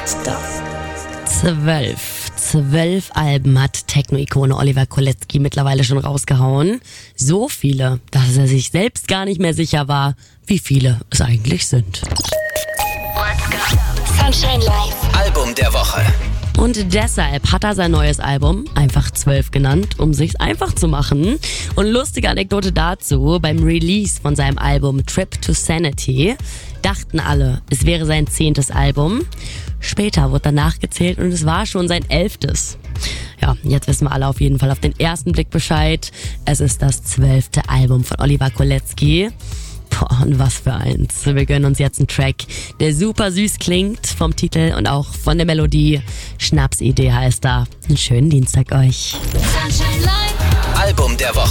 12 Alben hat Techno-Ikone Oliver Kolecki mittlerweile schon rausgehauen. So viele, dass er sich selbst gar nicht mehr sicher war, wie viele es eigentlich sind. Sunshine Live. Album der Woche. Und deshalb hat er sein neues Album einfach 12 genannt, um sich's einfach zu machen. Und lustige Anekdote dazu: Beim Release von seinem Album Trip to Sanity dachten alle, es wäre sein 10. Album. Später wurde danach gezählt und es war schon sein 11. Ja, jetzt wissen wir alle auf jeden Fall auf den ersten Blick Bescheid. Es ist das 12. Album von Oliver Kolecki. Boah, und was für eins. Wir gönnen uns jetzt einen Track, der super süß klingt vom Titel und auch von der Melodie. Schnapsidee heißt da. Einen schönen Dienstag euch. Sunshine Live. Album der Woche.